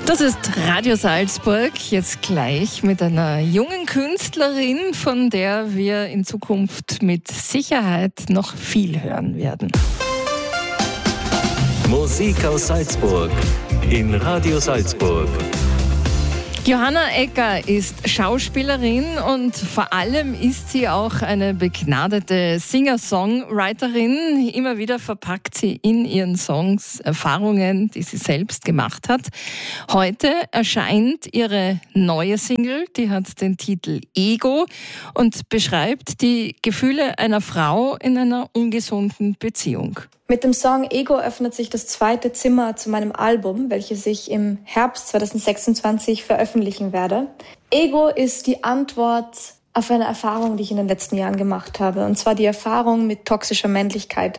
Das ist Radio Salzburg, jetzt gleich mit einer jungen Künstlerin, von der wir in Zukunft mit Sicherheit noch viel hören werden. Musik aus Salzburg in Radio Salzburg. Johanna Egger ist Schauspielerin und vor allem ist sie auch eine begnadete Singer-Songwriterin. Immer wieder verpackt sie in ihren Songs Erfahrungen, die sie selbst gemacht hat. Heute erscheint ihre neue Single, die hat den Titel Ego und beschreibt die Gefühle einer Frau in einer ungesunden Beziehung. Mit dem Song Ego öffnet sich das zweite Zimmer zu meinem Album, welches ich im Herbst 2026 veröffentlichen werde. Ego ist die Antwort auf eine Erfahrung, die ich in den letzten Jahren gemacht habe, und zwar die Erfahrung mit toxischer Männlichkeit.